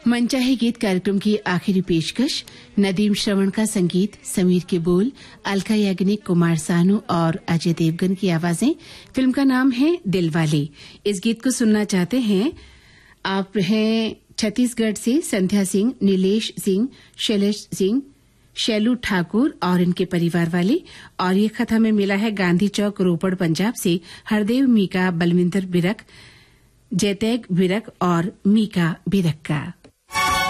मनचाहे गीत कार्यक्रम की आखिरी पेशकश नदीम श्रवण का संगीत, समीर के बोल, अलका याग्निक, कुमार सानू और अजय देवगन की आवाजें। फिल्म का नाम है दिलवाले। इस गीत को सुनना चाहते हैं आप हैं छत्तीसगढ़ से संध्या सिंह, नीलेश सिंह, शैलेश सिंह, शैलू ठाकुर और इनके परिवार वाले। और ये खत हमें मिला है गांधी चौक, रोपड़, पंजाब से हरदेव मीका, बलविंदर बिरक, जयतैग बिरक और मीका बिरक का।